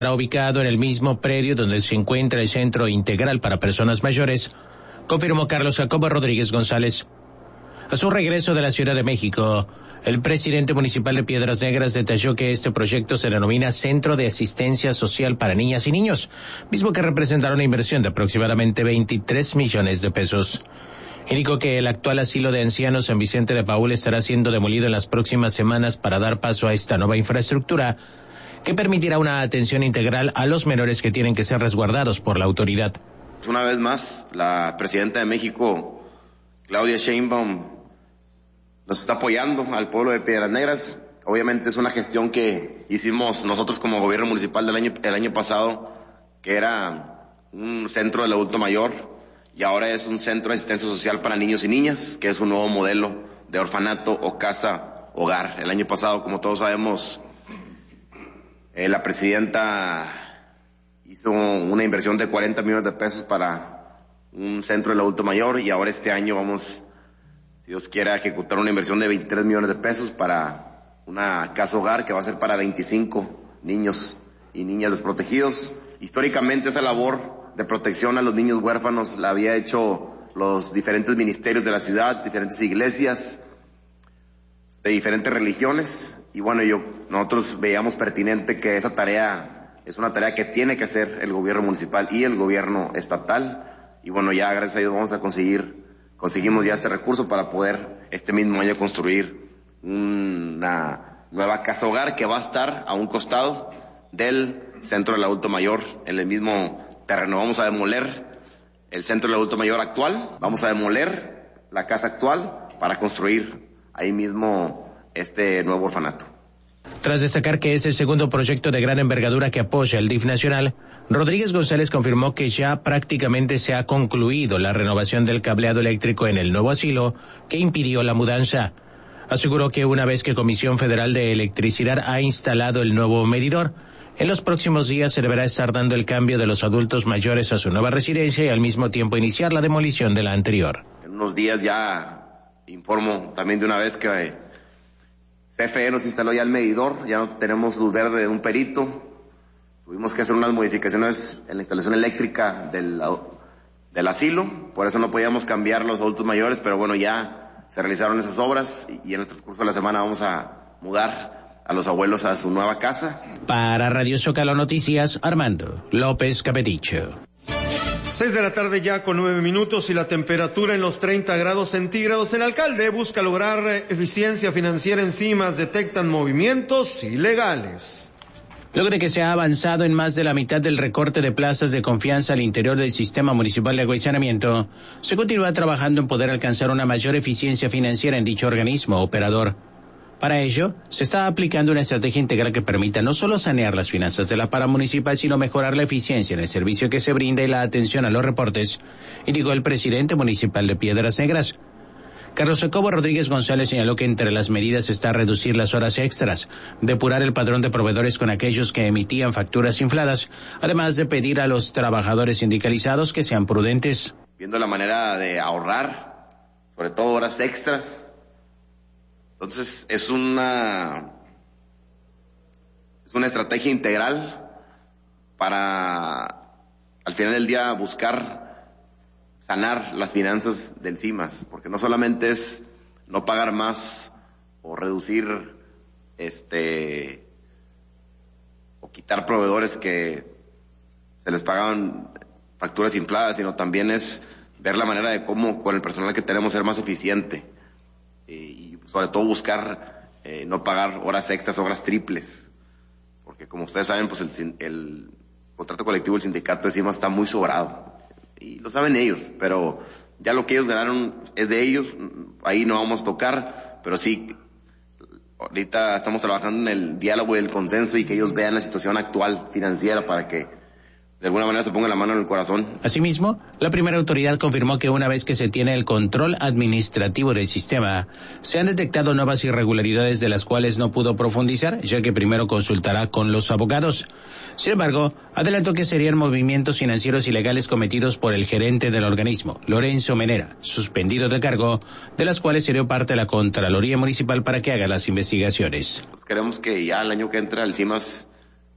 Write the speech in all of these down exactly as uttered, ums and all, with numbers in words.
ubicado en el mismo predio donde se encuentra el Centro Integral para Personas Mayores, confirmó Carlos Jacobo Rodríguez González. A su regreso de la Ciudad de México, el presidente municipal de Piedras Negras detalló que este proyecto se denomina Centro de Asistencia Social para Niñas y Niños, mismo que representará una inversión de aproximadamente veintitrés millones de pesos. Indicó que el actual asilo de ancianos San Vicente de Paúl estará siendo demolido en las próximas semanas para dar paso a esta nueva infraestructura que permitirá una atención integral a los menores que tienen que ser resguardados por la autoridad. Una vez más, la presidenta de México, Claudia Sheinbaum, nos está apoyando al pueblo de Piedras Negras. Obviamente es una gestión que hicimos nosotros como gobierno municipal del año, el año pasado, que era un centro del adulto mayor, y ahora es un centro de asistencia social para niños y niñas, que es un nuevo modelo de orfanato o casa hogar. El año pasado, como todos sabemos, Eh, la presidenta hizo una inversión de cuarenta millones de pesos para un centro del adulto mayor, y ahora este año vamos, si Dios quiera, ejecutar una inversión de veintitrés millones de pesos para una casa hogar que va a ser para veinticinco niños y niñas desprotegidos. Históricamente esa labor de protección a los niños huérfanos la había hecho los diferentes ministerios de la ciudad, diferentes iglesias de diferentes religiones, y bueno, yo nosotros veíamos pertinente que esa tarea es una tarea que tiene que hacer el gobierno municipal y el gobierno estatal, y bueno, ya gracias a Dios vamos a conseguir, conseguimos ya este recurso para poder este mismo año construir una nueva casa hogar que va a estar a un costado del centro del adulto mayor, en el mismo terreno. Vamos a demoler el centro del adulto mayor actual, vamos a demoler la casa actual para construir ahí mismo este nuevo orfanato. Tras destacar que es el segundo proyecto de gran envergadura que apoya el D I F nacional, Rodríguez González confirmó que ya prácticamente se ha concluido la renovación del cableado eléctrico en el nuevo asilo que impidió la mudanza. Aseguró que una vez que Comisión Federal de Electricidad ha instalado el nuevo medidor, en los próximos días se deberá estar dando el cambio de los adultos mayores a su nueva residencia y al mismo tiempo iniciar la demolición de la anterior. En unos días ya informo también de una vez que C F E nos instaló ya el medidor, ya no tenemos luz verde de un perito. Tuvimos que hacer unas modificaciones en la instalación eléctrica del, del asilo, por eso no podíamos cambiar los adultos mayores, pero bueno, ya se realizaron esas obras y en el transcurso de la semana vamos a mudar a los abuelos a su nueva casa. Para Radio Zócalo Noticias, Armando López Capeticho. Seis de la tarde ya con nueve minutos y la temperatura en los treinta grados centígrados. El alcalde busca lograr eficiencia financiera en CIMAS, detectan movimientos ilegales. Luego de que se ha avanzado en más de la mitad del recorte de plazas de confianza al interior del sistema municipal de agua y saneamiento, se continúa trabajando en poder alcanzar una mayor eficiencia financiera en dicho organismo operador. Para ello, se está aplicando una estrategia integral que permita no solo sanear las finanzas de la paramunicipal, sino mejorar la eficiencia en el servicio que se brinda y la atención a los reportes, indicó el presidente municipal de Piedras Negras. Carlos Jacobo Rodríguez González señaló que entre las medidas está reducir las horas extras, depurar el padrón de proveedores con aquellos que emitían facturas infladas, además de pedir a los trabajadores sindicalizados que sean prudentes. Viendo la manera de ahorrar, sobre todo horas extras. Entonces es una es una estrategia integral para al final del día buscar sanar las finanzas del CIMAS, porque no solamente es no pagar más o reducir este o quitar proveedores que se les pagaban facturas infladas, sino también es ver la manera de cómo con el personal que tenemos ser más eficiente. Y sobre todo buscar eh, no pagar horas extras, horas triples, porque como ustedes saben, pues el, el contrato colectivo del sindicato de CIMAS está muy sobrado, y lo saben ellos, pero ya lo que ellos ganaron es de ellos, ahí no vamos a tocar, pero sí, ahorita estamos trabajando en el diálogo y el consenso y que ellos vean la situación actual financiera para que de alguna manera se ponga la mano en el corazón. Asimismo, la primera autoridad confirmó que una vez que se tiene el control administrativo del sistema, se han detectado nuevas irregularidades de las cuales no pudo profundizar, ya que primero consultará con los abogados. Sin embargo, adelantó que serían movimientos financieros ilegales cometidos por el gerente del organismo, Lorenzo Menera, suspendido de cargo, de las cuales sería parte de la Contraloría Municipal para que haga las investigaciones. Pues queremos que ya el año que entra el CIMAS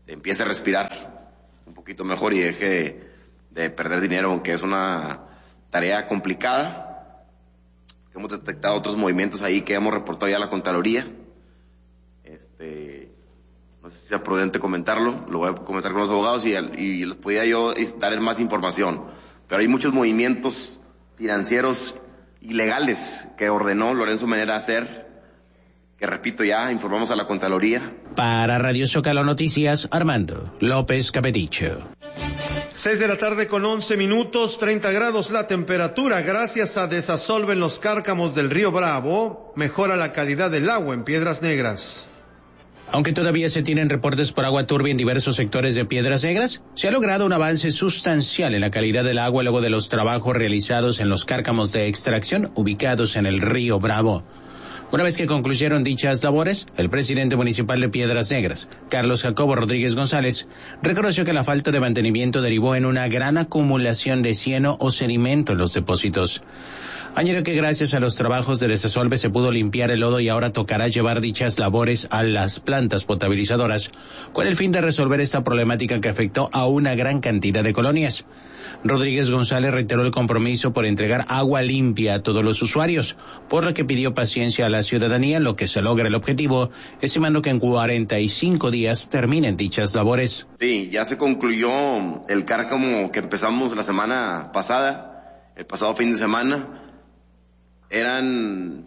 empiece a respirar un poquito mejor y deje de perder dinero, aunque es una tarea complicada. Hemos detectado otros movimientos ahí que hemos reportado ya a la Contraloría. Este, no sé si sea prudente comentarlo, lo voy a comentar con los abogados y, y les podía yo dar más información. Pero hay muchos movimientos financieros ilegales que ordenó Lorenzo Menera hacer, que repito ya, informamos a la Contraloría. Para Radio Zócalo Noticias, Armando López Capedicho. Seis de la tarde con once minutos, treinta grados la temperatura. Gracias a Desasolve en los cárcamos del río Bravo, mejora la calidad del agua en Piedras Negras. Aunque todavía se tienen reportes por agua turbia en diversos sectores de Piedras Negras, se ha logrado un avance sustancial en la calidad del agua luego de los trabajos realizados en los cárcamos de extracción ubicados en el río Bravo. Una vez que concluyeron dichas labores, el presidente municipal de Piedras Negras, Carlos Jacobo Rodríguez González, reconoció que la falta de mantenimiento derivó en una gran acumulación de cieno o sedimento en los depósitos. Añadió que gracias a los trabajos de Desasolve se pudo limpiar el lodo y ahora tocará llevar dichas labores a las plantas potabilizadoras, con el fin de resolver esta problemática que afectó a una gran cantidad de colonias. Rodríguez González reiteró el compromiso por entregar agua limpia a todos los usuarios, por lo que pidió paciencia a la ciudadanía en lo que se logra el objetivo, estimando que en cuarenta y cinco días terminen dichas labores. Sí, ya se concluyó el cárcamo que empezamos la semana pasada, el pasado fin de semana. Eran...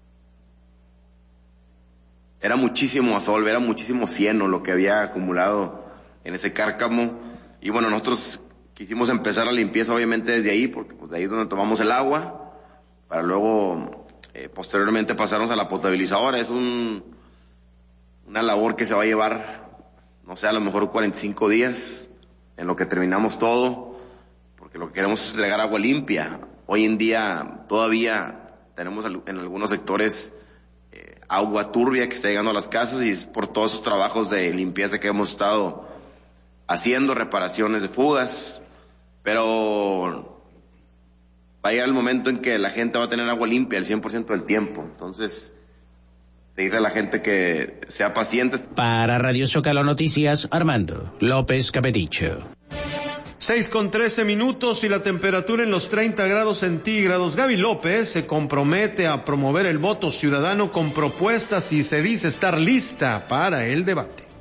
Era muchísimo asolve, era muchísimo cieno lo que había acumulado en ese cárcamo. Y bueno, nosotros quisimos empezar la limpieza obviamente desde ahí, porque pues de ahí es donde tomamos el agua, para luego eh, posteriormente pasarnos a la potabilizadora. Es un una labor que se va a llevar, no sé, a lo mejor cuarenta y cinco días en lo que terminamos todo, porque lo que queremos es entregar agua limpia. Hoy en día todavía tenemos en algunos sectores eh, agua turbia que está llegando a las casas, y es por todos esos trabajos de limpieza que hemos estado haciendo, reparaciones de fugas. Pero va a llegar el momento en que la gente va a tener agua limpia el cien por ciento del tiempo. Entonces, pedirle a la gente que sea paciente. Para Radio Zócalo Noticias, Armando López Capedicho. Seis con trece minutos y la temperatura en los treinta grados centígrados. Gaby López se compromete a promover el voto ciudadano con propuestas y se dice estar lista para el debate.